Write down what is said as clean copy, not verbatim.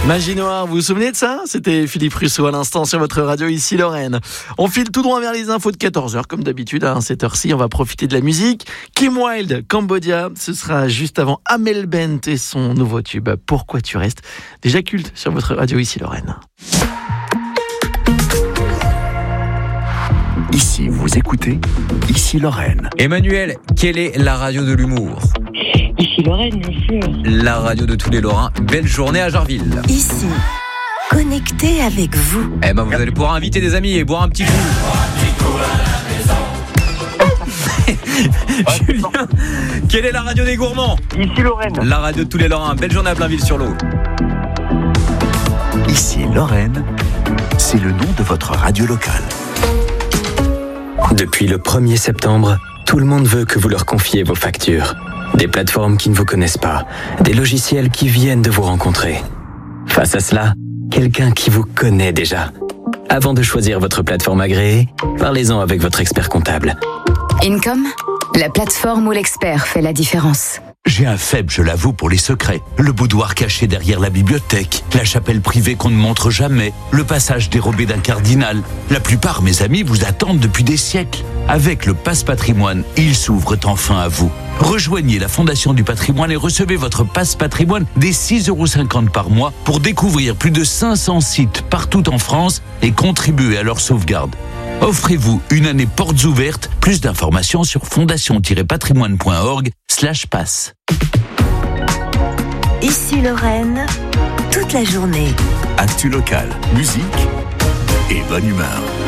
Magie Noire, vous vous souvenez de ça? C'était Philippe Russo à l'instant sur votre radio, ici Lorraine. On file tout droit vers les infos de 14h, comme d'habitude, à cette heure-ci, on va profiter de la musique. Kim Wilde, Cambodia, ce sera juste avant Amel Bent et son nouveau tube, Pourquoi tu restes, déjà culte sur votre radio, ici Lorraine. Ici, vous écoutez, ici Lorraine. Emmanuel, quelle est la radio de l'humour? Ici Lorraine, bien sûr. La radio de tous les Lorrains. Belle journée à Jarville. Ici, connecté avec vous. Eh ben, vous allez pouvoir inviter des amis et boire un petit coup. Julien, quelle est la radio des gourmands? Ici Lorraine. La radio de tous les Lorrains. Belle journée à Blainville-sur-Lot. Ici Lorraine, c'est le nom de votre radio locale. Depuis le 1er septembre, tout le monde veut que vous leur confiez vos factures. Des plateformes qui ne vous connaissent pas, des logiciels qui viennent de vous rencontrer. Face à cela, quelqu'un qui vous connaît déjà. Avant de choisir votre plateforme agréée, parlez-en avec votre expert comptable. Income, la plateforme où l'expert fait la différence. J'ai un faible, je l'avoue, pour les secrets. Le boudoir caché derrière la bibliothèque, la chapelle privée qu'on ne montre jamais, le passage dérobé d'un cardinal. La plupart, mes amis, vous attendent depuis des siècles. Avec le Pass Patrimoine, ils s'ouvrent enfin à vous. Rejoignez la Fondation du Patrimoine et recevez votre Pass Patrimoine dès 6,50 € par mois pour découvrir plus de 500 sites partout en France et contribuer à leur sauvegarde. Offrez-vous une année portes ouvertes. Plus d'informations sur fondation-patrimoine.org/pass. Ici Lorraine, toute la journée. Actu locale, musique et bonne humeur.